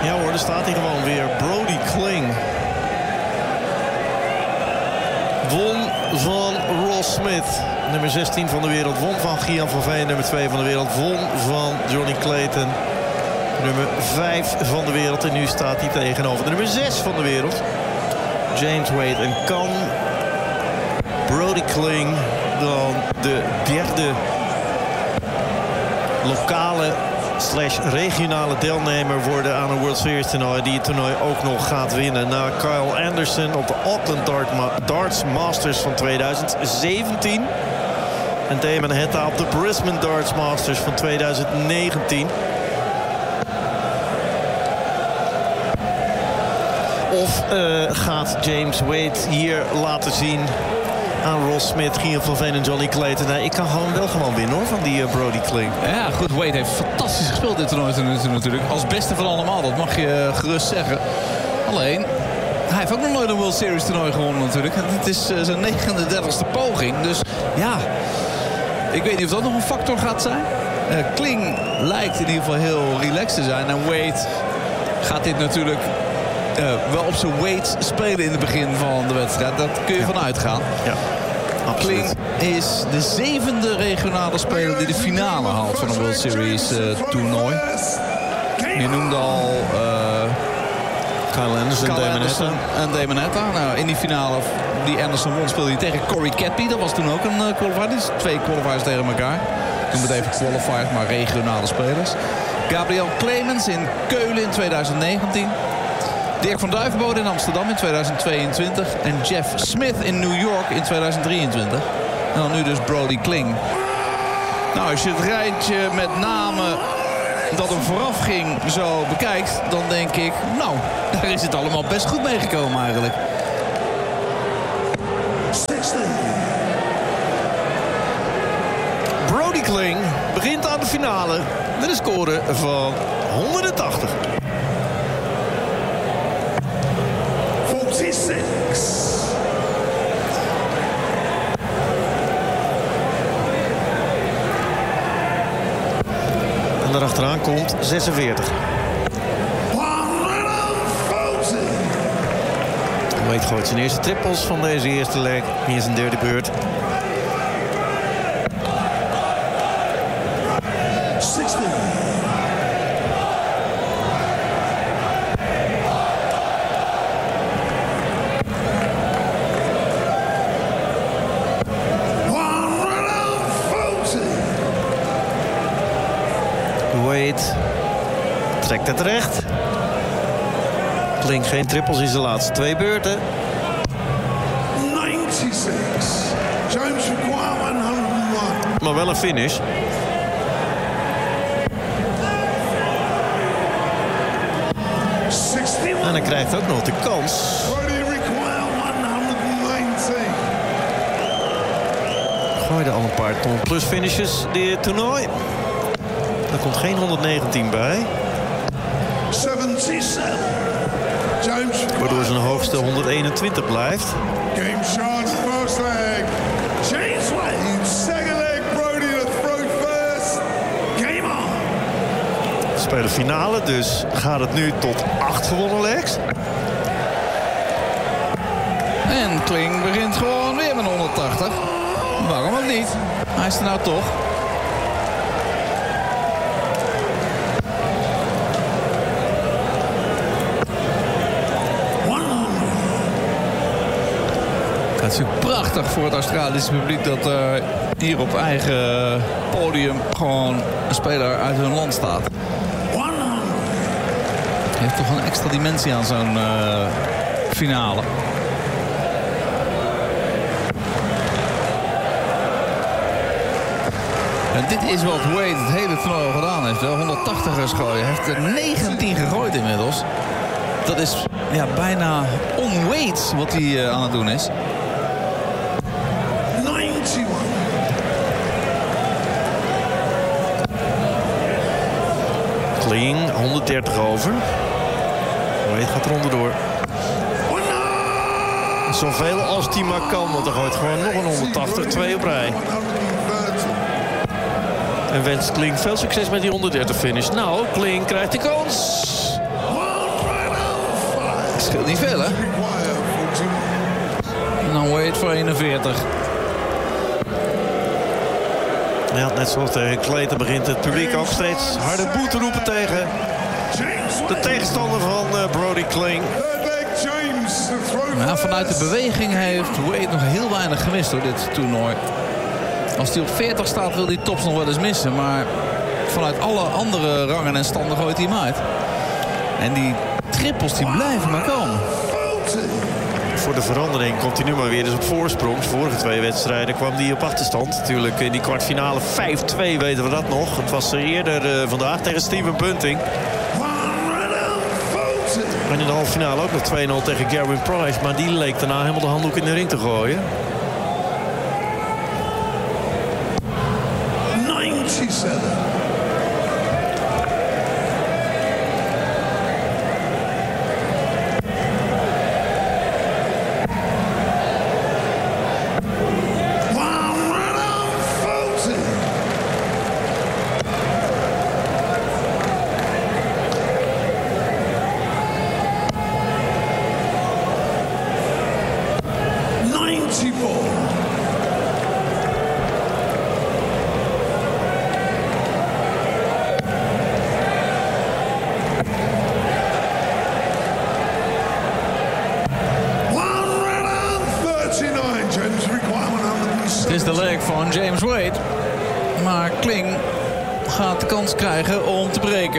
Ja hoor, daar staat hij gewoon weer. Brody Kling. Won van Ross Smith. Nummer 16 van de wereld. Won van Gian van Veen. Nummer 2 van de wereld. Won van Johnny Clayton. Nummer 5 van de wereld. En nu staat hij tegenover de nummer 6 van de wereld. James Wade. En kan Brody Kling dan de derde lokale / regionale deelnemer worden aan een World Series toernooi, die het toernooi ook nog gaat winnen. Na Kyle Anderson op de Auckland Darts Masters van 2017. En Damon Hetta op de Brisbane Darts Masters van 2019. Of gaat James Wade hier laten zien aan Ross Smith, Gian van Veen en Johnny Clayton? Nee, ik kan gewoon winnen hoor, van die Brody Kling. Ja, goed, Wade heeft fantastisch gespeeld dit toernooi natuurlijk. Als beste van allemaal, dat mag je gerust zeggen. Alleen, hij heeft ook nog nooit een World Series toernooi gewonnen natuurlijk. Het is zijn 39e poging, dus ja, ik weet niet of dat nog een factor gaat zijn. Kling lijkt in ieder geval heel relaxed te zijn. En Wade gaat dit natuurlijk wel op zijn weight spelen in het begin van de wedstrijd. Dat kun je vanuit gaan. Ja, absoluut. Kling is de 7e regionale speler die de finale haalt van een World Series toernooi. Je noemde al Kyle Anderson en Damon Hetta. Nou, in die finale die Anderson won speelde hij tegen Corey Cadby. Dat was toen ook een qualifier. Dus 2 qualifiers tegen elkaar. Toen met even qualifiers, maar regionale spelers. Gabriel Clemens in Keulen in 2019. Dirk van Duivenbode in Amsterdam in 2022. En Jeff Smith in New York in 2023. En dan nu dus Brody Kling. Nou, als je het rijtje met namen dat hem vooraf ging zo bekijkt, dan denk ik, nou, daar is het allemaal best goed meegekomen eigenlijk. Brody Kling begint aan de finale met een score van 180. 46. En daarachteraan komt 46. Wade gooit zijn eerste trippels van deze eerste leg. Hier is een derde beurt. 60. Wade trekt het recht. Kling geen trippels in zijn laatste 2 beurten. 96. James require 101. Maar wel een finish. En hij krijgt ook nog de kans. Brody require 119. Gooide al een paar ton plus finishes dit toernooi. Er komt geen 119 bij. 77. James. Waardoor zijn hoogste 121 blijft. Game shot, first leg. James Wade, second leg. Brody to throw first. Game on. We spelen finale, dus gaat het nu tot 8 gewonnen legs. En Kling begint gewoon weer met 180. Waarom ook niet? Hij is er nou toch. Het is natuurlijk prachtig voor het Australische publiek dat hier op eigen podium gewoon een speler uit hun land staat. Heeft toch een extra dimensie aan zo'n finale. En dit is wat Wade het hele toernooi al gedaan heeft. 180ers gooien. Hij heeft er 19 gegooid inmiddels. Dat is ja, bijna on-Wade wat hij aan het doen is. 91. Kling 130 over. Wade gaat er onderdoor. Zoveel als hij maar kan, want er gooit gewoon nog een 180, 2 op rij. En wenst Kling veel succes met die 130 finish. Nou, Kling krijgt de kans. scheelt niet veel, hè? En dan Wade voor 41. Ja, net zoals tegen Clayton begint het publiek ook steeds harde boe te roepen tegen de tegenstander van Brody Kling. Ja, vanuit de beweging heeft Wade nog heel weinig gemist door dit toernooi. Als hij op 40 staat wil hij tops nog wel eens missen. Maar vanuit alle andere rangen en standen gooit hij hem uit. En die trippels die blijven maar komen. Voor de verandering komt hij nu maar weer eens op voorsprong. De vorige 2 wedstrijden kwam hij op achterstand. Natuurlijk in die kwartfinale 5-2 weten we dat nog. Het was eerder vandaag tegen Steven Bunting. En in de halve finale ook nog 2-0 tegen Gerwin Price. Maar die leek daarna helemaal de handdoek in de ring te gooien. 97. Het is de leg van James Wade. Maar Kling gaat de kans krijgen om te breken.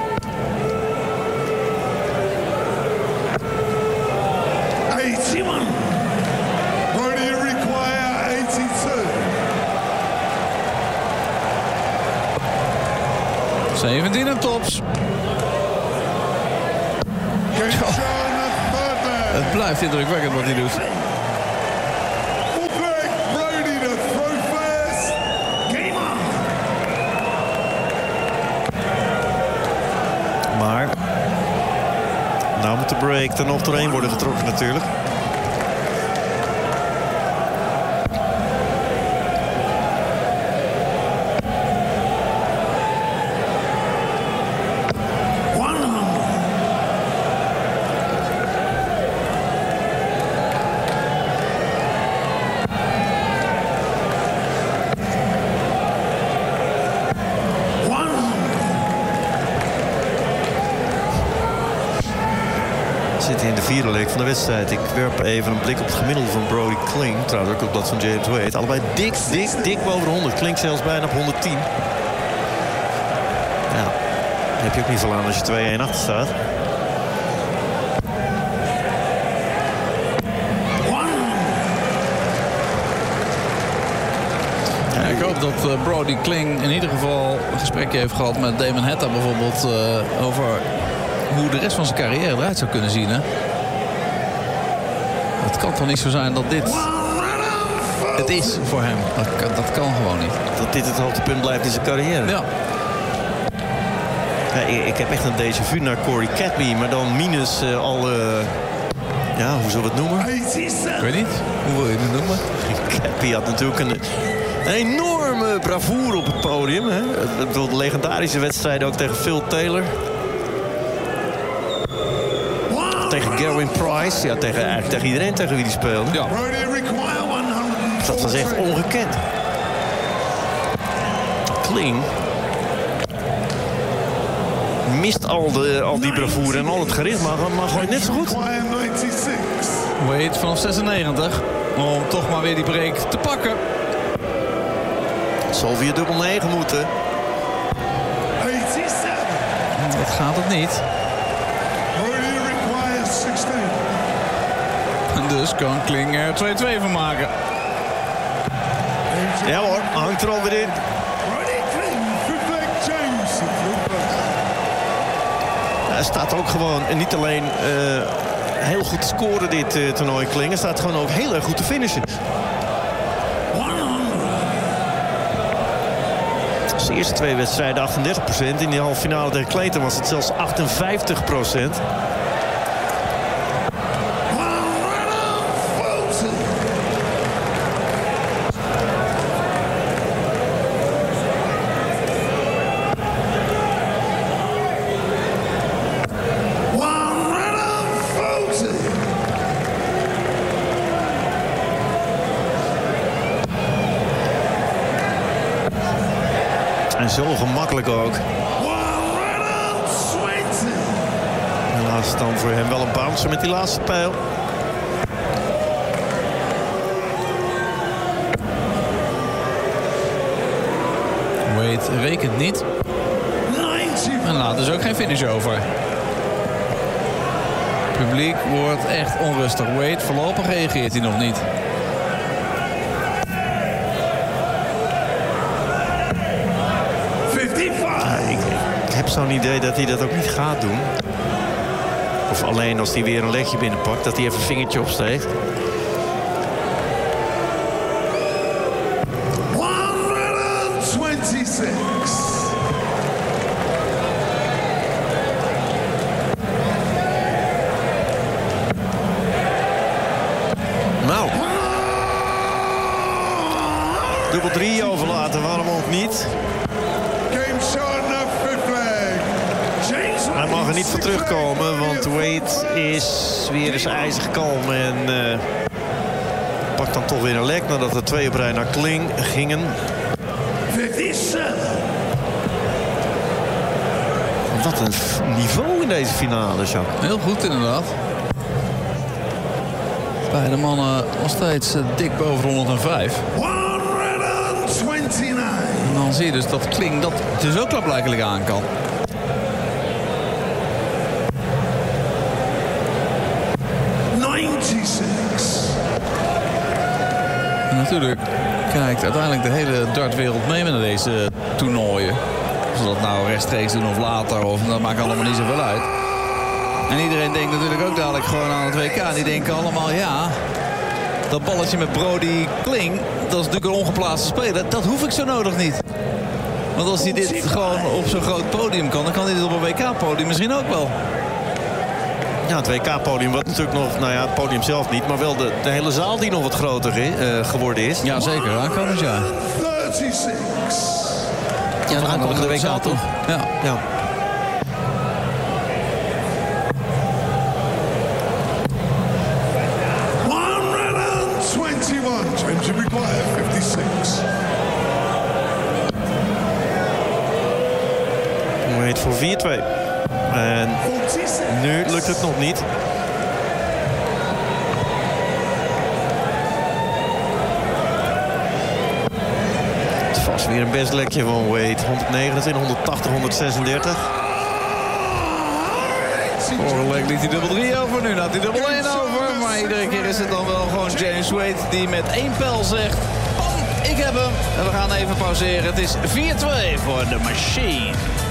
Brody require 82. 17 en tops. Het blijft indrukwekkend wat hij doet. Maar nou moet de break er nog doorheen worden getrokken natuurlijk. Zitten in de vierde leg van de wedstrijd. Ik werp even een blik op het gemiddelde van Brody Kling. Trouwens ook op dat van James Wade. Allebei dik boven de 100. Klinkt zelfs bijna op 110. Ja, daar heb je ook niet veel aan als je 2-1 achter staat. Ja, ik hoop dat Brody Kling in ieder geval een gesprekje heeft gehad met Damon Hetta bijvoorbeeld over hoe de rest van zijn carrière eruit zou kunnen zien. Hè? Het kan toch niet zo zijn dat dit het is voor hem. Dat kan gewoon niet. Dat dit het hoogtepunt blijft in zijn carrière. Ja. Ja, ik heb echt een déjà vu naar Corey Cadby. Maar dan minus alle... ja, hoe zullen we het noemen? Ik weet niet. Hoe wil je het noemen? Cadby had natuurlijk een enorme bravoure op het podium. Hè? De legendarische wedstrijden ook tegen Phil Taylor. Tegen Gerwin Price. Ja, eigenlijk tegen iedereen tegen wie die speelde. Ja. Dat was echt ongekend. Kling mist al die bravoure en al het charisma. Maar gewoon net zo goed. Wade vanaf 96. Om toch maar weer die break te pakken. Het zal via dubbel 9 moeten. Dat gaat het niet. En dus kan Kling er 2-2 van maken. Ja hoor, hangt er alweer in. Hij staat ook gewoon niet alleen heel goed te scoren dit toernooi Kling. Hij staat gewoon ook heel erg goed te finishen. Zijn eerste 2 wedstrijden 38%. In die halve finale tegen Clayton was het zelfs 58%. En zo gemakkelijk ook. 120. Helaas dan voor hem wel een bouncer met die laatste pijl. Wade rekent niet. 90. En laat dus ook geen finish over. Het publiek wordt echt onrustig. Wade, voorlopig reageert hij nog niet. Ik heb zo'n idee dat hij dat ook niet gaat doen. Of alleen als hij weer een legje binnenpakt, dat hij even een vingertje opsteekt. 126. Nou. Dubbel 3 overlaten, waarom ook niet? Game shot enough fifth leg. James Hij mag er niet voor terugkomen, want Wade is weer eens ijzig kalm. En pakt dan toch weer een lek nadat er 2 op rij naar Kling gingen. 57. Wat een niveau in deze finale, Jacques. Heel goed inderdaad. Beide mannen nog steeds dik boven 105. 129. En dan zie je dus dat Kling dat dus ook klaarblijkelijk aan kan. En natuurlijk kijkt uiteindelijk de hele dartwereld mee met deze toernooien. Of ze dat nou rechtstreeks doen of later, of dat maakt allemaal niet zoveel uit. En iedereen denkt natuurlijk ook dadelijk gewoon aan het WK. En die denken allemaal, ja, dat balletje met Brody Kling, dat is natuurlijk een ongeplaatste speler. Dat hoef ik zo nodig niet. Want als hij dit gewoon op zo'n groot podium kan, dan kan hij dit op een WK-podium misschien ook wel. Ja, het WK-podium wat natuurlijk nog, nou ja, het podium zelf niet, maar wel de hele zaal die nog wat groter geworden is. Ja, zeker. Aankomend jaar. 36. Ja, dan Aankomende de WK zaal toch? Ja. Ja. James, you require 56. Wade voor 4-2. En nu lukt het nog niet. Het is vast weer een best lekje van Wade. 129, 180, 136. Vorige week liet hij dubbel 3 over, nu laat hij dubbel 1 over. Maar iedere keer is het dan wel gewoon James Wade die met 1 pijl zegt: bam, ik heb hem. En we gaan even pauzeren. Het is 4-2 voor de Machine.